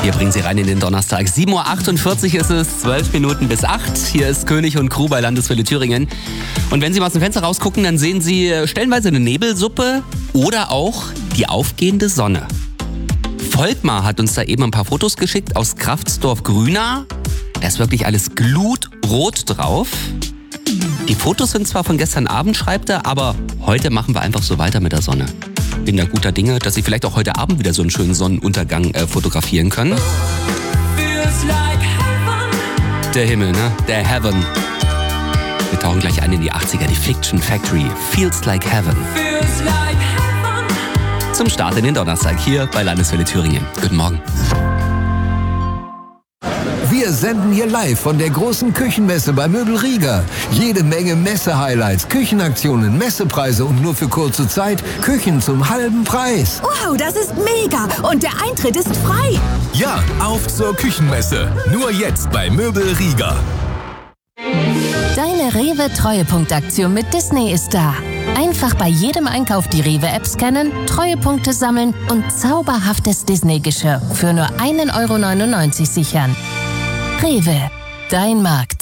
Wir bringen Sie rein in den Donnerstag. 7.48 Uhr ist es, 12 Minuten bis 8. Hier ist König und Crew bei Landeswelle Thüringen. Und wenn Sie mal aus dem Fenster rausgucken, dann sehen Sie stellenweise eine Nebelsuppe oder auch die aufgehende Sonne. Volkmar hat uns da eben ein paar Fotos geschickt aus Kraftsdorf-Grünau. Da ist wirklich alles glutrot drauf. Die Fotos sind zwar von gestern Abend, schreibt er, aber heute machen wir einfach so weiter mit der Sonne. Bin da guter Dinge, dass Sie vielleicht auch heute Abend wieder so einen schönen Sonnenuntergang fotografieren können. Der Himmel, ne? Der Heaven. Wir tauchen gleich ein in die 80er, die Fiction Factory. Feels like Heaven. Zum Start in den Donnerstag hier bei Landeswelle Thüringen. Guten Morgen. Wir senden hier live von der großen Küchenmesse bei Möbel Rieger. Jede Menge Messe-Highlights, Küchenaktionen, Messepreise und nur für kurze Zeit Küchen zum halben Preis. Wow, das ist mega! Und der Eintritt ist frei! Ja, auf zur Küchenmesse. Nur jetzt bei Möbel Rieger. Deine Rewe-Treuepunktaktion mit Disney ist da. Einfach bei jedem Einkauf die Rewe-App scannen, Treuepunkte sammeln und zauberhaftes Disney-Geschirr für nur 1,99 € sichern. Rewe, dein Markt.